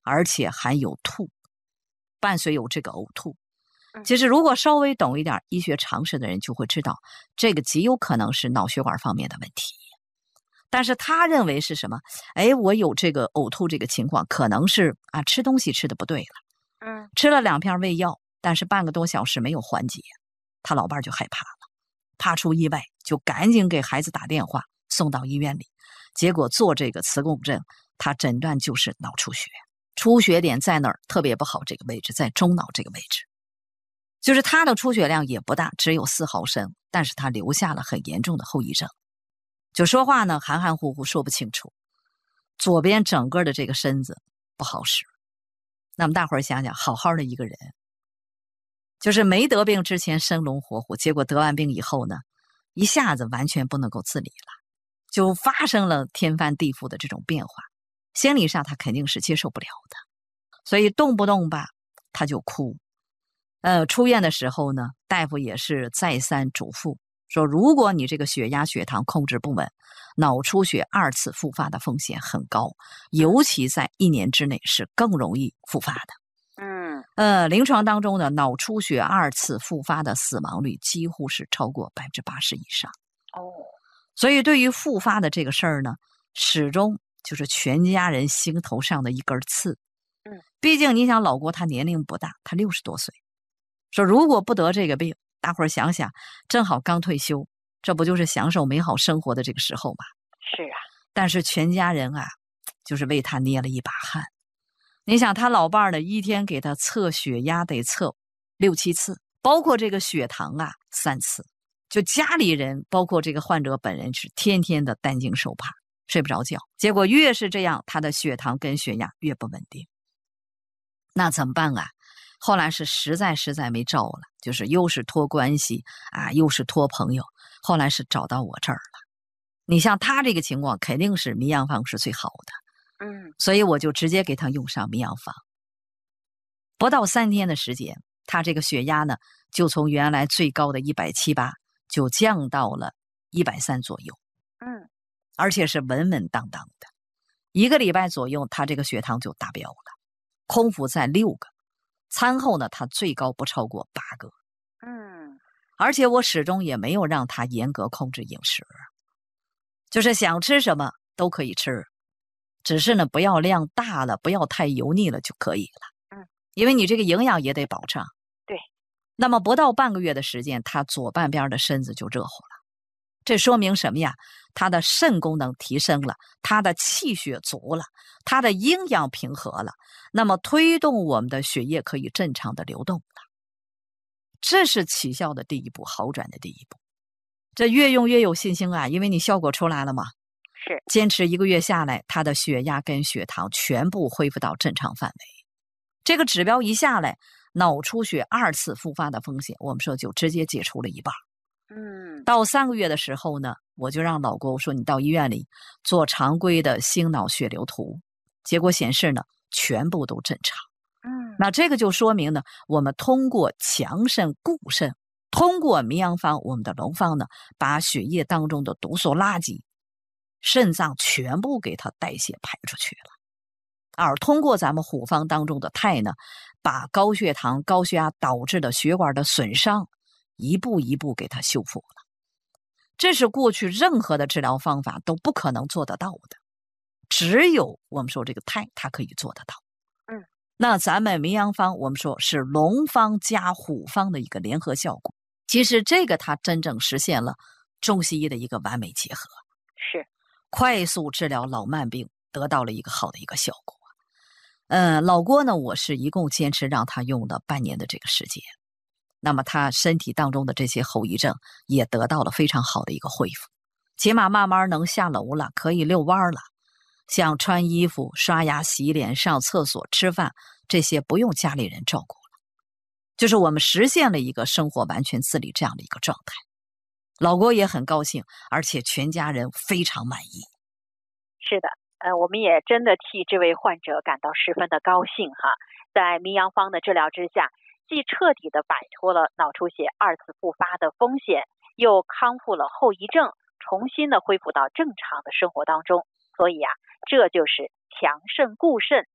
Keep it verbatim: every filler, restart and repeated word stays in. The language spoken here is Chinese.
而且还有吐，伴随有这个呕吐。其实如果稍微懂一点医学常识的人就会知道，这个极有可能是脑血管方面的问题。但是他认为是什么？哎，我有这个呕吐这个情况，可能是啊吃东西吃的不对了。 嗯， 吃了两片胃药，但是半个多小时没有缓解，他老伴就害怕了，怕出意外，就赶紧给孩子打电话送到医院里。结果做这个磁共振，他诊断就是脑出血，出血点在哪儿？特别不好，这个位置在中脑这个位置。就是他的出血量也不大，只有四毫升，但是他留下了很严重的后遗症。就说话呢含含糊糊说不清楚，左边整个的这个身子不好使。那么大伙儿想想，好好的一个人，就是没得病之前生龙活虎，结果得完病以后呢，一下子完全不能够自理了，就发生了天翻地覆的这种变化，心理上他肯定是接受不了的，所以动不动吧他就哭。呃，出院的时候呢，大夫也是再三嘱咐说，如果你这个血压血糖控制不稳，脑出血二次复发的风险很高，尤其在一年之内是更容易复发的。 嗯， 呃，临床当中呢，脑出血二次复发的死亡率几乎是超过百分之八十以上。 哦， 所以对于复发的这个事儿呢，始终就是全家人心头上的一根刺。 嗯， 毕竟你想，老郭他年龄不大，他六十多岁，说如果不得这个病，大伙儿想想，正好刚退休，这不就是享受美好生活的这个时候吗？ 是啊， 但是全家人啊，就是为他捏了一把汗。你想他老伴儿呢，一天给他测血压得测六七次，包括这个血糖啊三次，就家里人包括这个患者本人是天天的担惊受怕，睡不着觉。结果越是这样，他的血糖跟血压越不稳定。那怎么办啊？后来是实在实在没招了，就是又是托关系啊，又是托朋友，后来是找到我这儿了。你像他这个情况，肯定是迷样方是最好的。 嗯， 所以我就直接给他用上迷样方。不到三天的时间，他这个血压呢，就从原来最高的一百七十八就降到了一百三左右。 嗯， 而且是稳稳当当的。一个礼拜左右，他这个血糖就达标了，空腹在六个，餐后呢，他最高不超过八个。 嗯， 而且我始终也没有让他严格控制饮食，就是想吃什么都可以吃，只是呢不要量大了，不要太油腻了就可以了。 嗯， 因为你这个营养也得保障。 对。 那么不到半个月的时间，他左半边的身子就热乎了，这说明什么呀？他的肾功能提升了，他的气血足了，他的阴阳平和了，那么推动我们的血液可以正常的流动了。这是起效的第一步，好转的第一步。这越用越有信心啊，因为你效果出来了嘛。 是， 坚持一个月下来，他的血压跟血糖全部恢复到正常范围。这个指标一下来，脑出血二次复发的风险，我们说就直接解除了一半。 嗯， 到三个月的时候呢，我就让老郭说你到医院里做常规的心脑血流图，结果显示呢，全部都正常。 嗯， 那这个就说明呢，我们通过强肾固肾，通过迷样方，我们的龙方呢，把血液当中的毒素垃圾、肾脏全部给它代谢排出去了。而通过咱们虎方当中的肽呢，把高血糖、高血压导致的血管的损伤一步一步给它修复了。这是过去任何的治疗方法都不可能做得到的，只有我们说这个肽它可以做得到。 嗯， 那咱们迷样方我们说是龙方加虎方的一个联合效果，其实这个它真正实现了中西医的一个完美结合， 是快速治疗老慢病，得到了一个好的一个效果。呃，老郭呢，我是一共坚持让他用了半年的这个时间，那么他身体当中的这些后遗症也得到了非常好的一个恢复，起码慢慢能下楼了，可以遛弯了，像穿衣服、刷牙、洗脸、上厕所、吃饭这些不用家里人照顾了，就是我们实现了一个生活完全自理这样的一个状态。老郭也很高兴，而且全家人非常满意。 是的，呃，我们也真的替这位患者感到十分的高兴哈。在迷样方的治疗之下，既彻底的摆脱了脑出血二次复发的风险，又康复了后遗症，重新的恢复到正常的生活当中。所以啊，这就是强肾固肾